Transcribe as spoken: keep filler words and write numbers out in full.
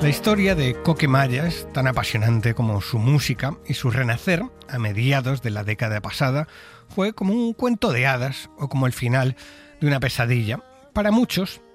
La historia de Coque Malla es tan apasionante como su música, y su renacer, a mediados de la década pasada, fue como un cuento de hadas o como el final de una pesadilla. Para muchos,